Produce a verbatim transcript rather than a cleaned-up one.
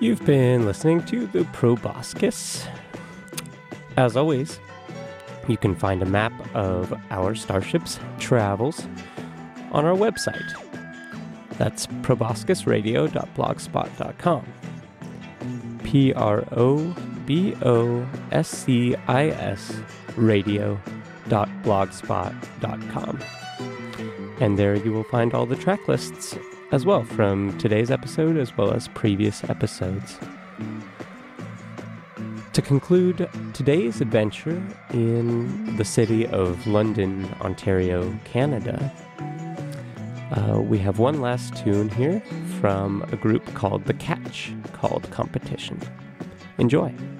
You've been listening to the Proboscis. As always, you can find a map of our starship's travels on our website. That's proboscis radio dot blogspot dot com. P R O B O S C I S radio dot blogspot dot com. And there you will find all the track lists as well from today's episode as well as previous episodes. To conclude today's adventure in the city of London, Ontario, Canada, uh, we have one last tune here from a group called The Catch, called Competition. Enjoy.